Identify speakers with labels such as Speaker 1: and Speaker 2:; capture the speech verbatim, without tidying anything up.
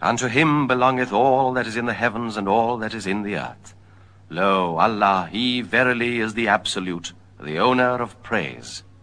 Speaker 1: And to him belongeth all that is in the heavens and all that is in the earth. Lo, Allah, he verily is the absolute, the owner of praise.